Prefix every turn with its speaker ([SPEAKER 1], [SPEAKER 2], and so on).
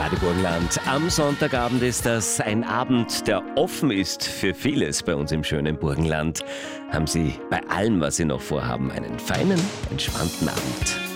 [SPEAKER 1] Radio Burgenland. Am Sonntagabend ist das ein Abend, der offen ist für vieles bei uns im schönen Burgenland. Haben Sie bei allem, was Sie noch vorhaben, einen feinen, entspannten Abend.